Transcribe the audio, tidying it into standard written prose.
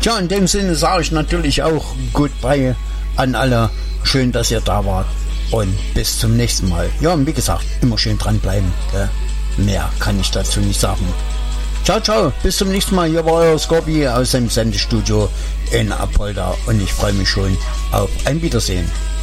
Tja, in dem Sinne sage ich natürlich auch Goodbye an alle. Schön, dass ihr da wart und bis zum nächsten Mal. Ja, und wie gesagt, immer schön dranbleiben. Gell? Mehr kann ich dazu nicht sagen. Ciao, ciao, bis zum nächsten Mal. Hier war euer Scorpi aus dem Sendestudio in Apolda und ich freue mich schon auf ein Wiedersehen.